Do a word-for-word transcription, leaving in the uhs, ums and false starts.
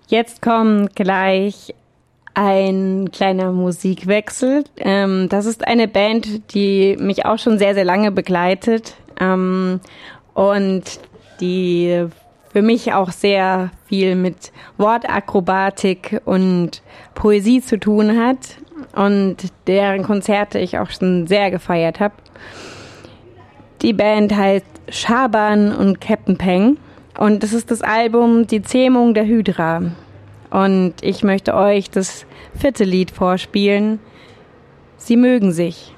Jetzt kommt gleich ein kleiner Musikwechsel. Ähm, das ist eine Band, die mich auch schon sehr, sehr lange begleitet ähm, und die für mich auch sehr viel mit Wortakrobatik und Poesie zu tun hat und deren Konzerte ich auch schon sehr gefeiert habe. Die Band heißt Schaban und Captain Peng und das ist das Album Die Zähmung der Hydra. Und ich möchte euch das vierte Lied vorspielen. Sie mögen sich.